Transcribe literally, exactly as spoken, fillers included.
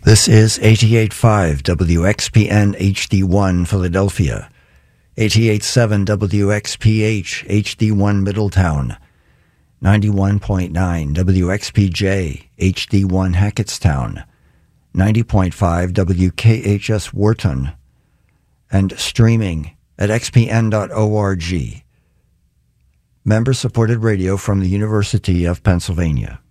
This is eighty-eight point five W X P N H D one Philadelphia, eighty-eight point seven W X P H H D one Middletown, ninety-one point nine W X P J H D one Hackettstown, ninety point five W K H S Wharton, and streaming at x p n dot org. Member-supported radio from the University of Pennsylvania.